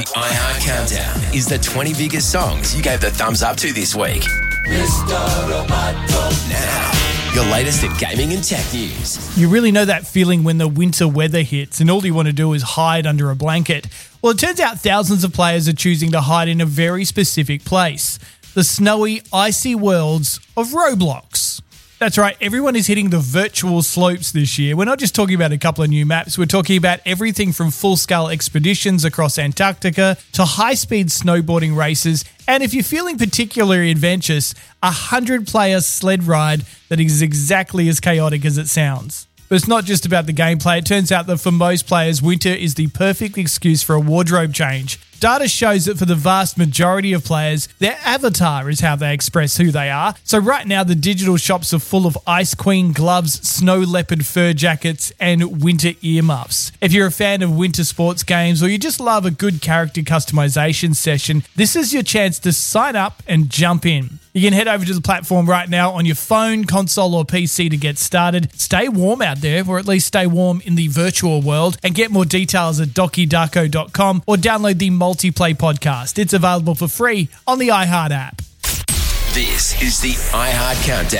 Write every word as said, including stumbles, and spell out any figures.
iHeart Countdown is the twenty biggest songs you gave the thumbs up to this week. Now, your latest in gaming and tech news. You really know that feeling when the winter weather hits and all you want to do is hide under a blanket. Well, it turns out thousands of players are choosing to hide in a very specific place. The snowy, icy worlds of Roblox. That's right, everyone is hitting the virtual slopes this year. We're not just talking about a couple of new maps, we're talking about everything from full-scale expeditions across Antarctica to high-speed snowboarding races, and if you're feeling particularly adventurous, a hundred-player sled ride that is exactly as chaotic as it sounds. But it's not just about the gameplay. It turns out that for most players, winter is the perfect excuse for a wardrobe change. Data shows that for the vast majority of players, their avatar is how they express who they are. So right now, the digital shops are full of Ice Queen gloves, snow leopard fur jackets, and winter earmuffs. If you're a fan of winter sports games or you just love a good character customization session, this is your chance to sign up and jump in. You can head over to the platform right now on your phone, console, or P C to get started. Stay warm out there, or at least stay warm in the virtual world, and get more details at doki darko dot com or download the Multiplay podcast. It's available for free on the iHeart app. This is the iHeart Countdown.